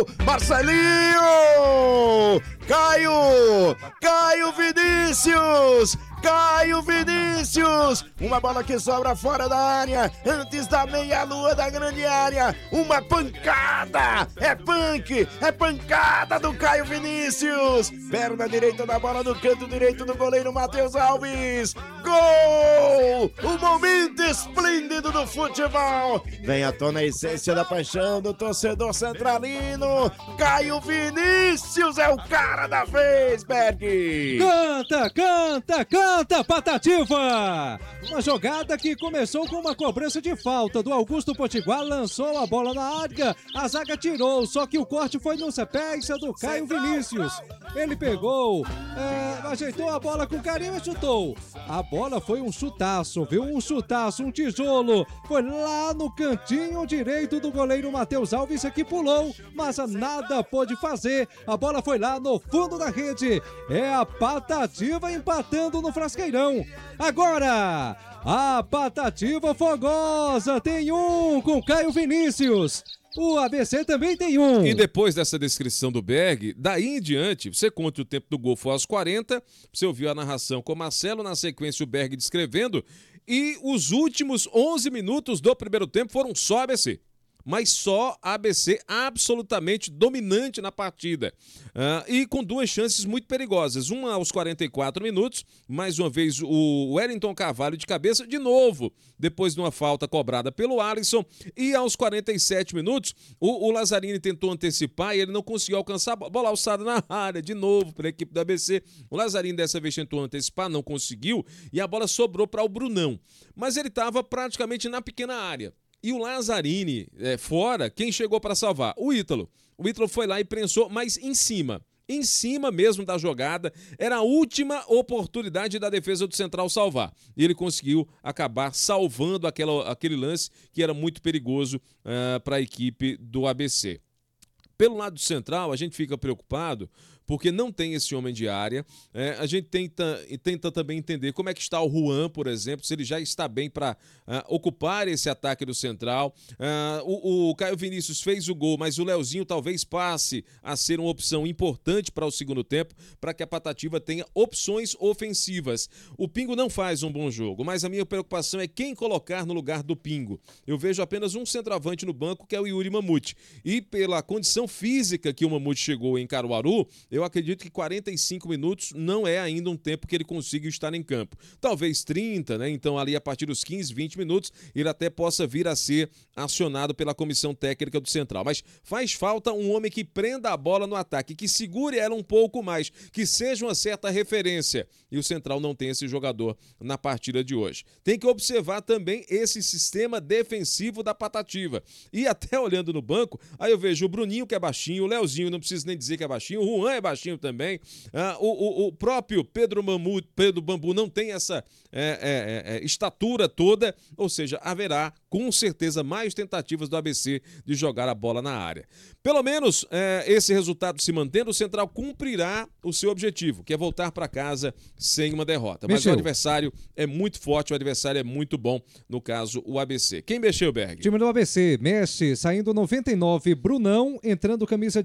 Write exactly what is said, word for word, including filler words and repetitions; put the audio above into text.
Marcelinho! Caio! Caio Vinícius! Caio Vinícius! Uma bola que sobra fora da área, antes da meia-lua da grande área. Uma pancada! É punk! É pancada do Caio Vinícius! Perna direita da bola no canto direito do goleiro Matheus Alves. Gol! O momento esplêndido do futebol. Vem à tona a essência da paixão do torcedor centralino. Caio Vinícius é o cara da vez, Berg! Canta, canta, canta! Canta, Patativa! Uma jogada que começou com uma cobrança de falta do Augusto Potiguar, lançou a bola na área, a zaga tirou, só que o corte foi no sequência do Caio Vinícius. Ele pegou, é, ajeitou a bola com carinho e chutou. A bola foi um chutaço, viu? Um chutaço, um tijolo. Foi lá no cantinho direito do goleiro Matheus Alves, que pulou, mas nada pôde fazer. A bola foi lá no fundo da rede. É a Patativa empatando no Frasqueirão. Agora, a Patativa Fogosa tem um com Caio Vinícius. O A B C também tem um. E depois dessa descrição do Berg, daí em diante, você conta o tempo do gol foi aos quarenta, você ouviu a narração com o Marcelo, na sequência o Berg descrevendo, e os últimos onze minutos do primeiro tempo foram só A B C. Mas só A B C absolutamente dominante na partida. Uh, e com duas chances muito perigosas. Uma aos quarenta e quatro minutos, mais uma vez o Wellington Carvalho de cabeça, de novo, depois de uma falta cobrada pelo Alisson. E aos quarenta e sete minutos, o, o Lazzarini tentou antecipar e ele não conseguiu alcançar a bola alçada na área, de novo, para a equipe da A B C. O Lazzarini dessa vez tentou antecipar, não conseguiu, e a bola sobrou para o Brunão. Mas ele estava praticamente na pequena área. E o Lazzarini, é, fora, quem chegou para salvar? O Ítalo. O Ítalo foi lá e prensou, mas em cima. Em cima mesmo da jogada. Era a última oportunidade da defesa do Central salvar. E ele conseguiu acabar salvando aquela, aquele lance que era muito perigoso uh, para a equipe do A B C. Pelo lado Central, a gente fica preocupado porque não tem esse homem de área. É, a gente tenta, tenta também entender como é que está o Juan, por exemplo, se ele já está bem para uh, ocupar esse ataque do Central. Uh, o, o Caio Vinícius fez o gol, mas o Leozinho talvez passe a ser uma opção importante para o segundo tempo, para que a Patativa tenha opções ofensivas. O Pingo não faz um bom jogo, mas a minha preocupação é quem colocar no lugar do Pingo. Eu vejo apenas um centroavante no banco, que é o Yuri Mamute. E pela condição física que o Mamute chegou em Caruaru, eu acredito que quarenta e cinco minutos não é ainda um tempo que ele consiga estar em campo. Talvez trinta, né? Então ali a partir dos quinze, vinte minutos, ele até possa vir a ser acionado pela comissão técnica do Central. Mas faz falta um homem que prenda a bola no ataque, que segure ela um pouco mais, que seja uma certa referência. E o Central não tem esse jogador na partida de hoje. Tem que observar também esse sistema defensivo da Patativa. E até olhando no banco, aí eu vejo o Bruninho, que é baixinho, o Leozinho, não preciso nem dizer que é baixinho, o Juan é baixinho também, ah, o, o, o próprio Pedro, Mamu, Pedro Bambu não tem essa é, é, é, estatura toda, ou seja, haverá com certeza mais tentativas do A B C de jogar a bola na área. Pelo menos é, esse resultado se mantendo, o Central cumprirá o seu objetivo, que é voltar para casa sem uma derrota. Mas mexeu. O adversário é muito forte, o adversário é muito bom, no caso o A B C. Quem mexeu, Berg? Time do A B C, mexe, saindo noventa e nove, Brunão, entrando camisa